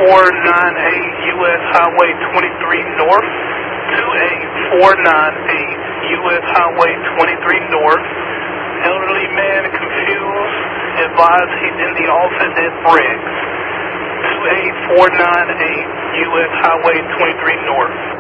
US Highway 23 North. 28498 US Highway 23 North. Elderly man confused. Advised he's in the office at Briggs. 28498 US Highway 23 North.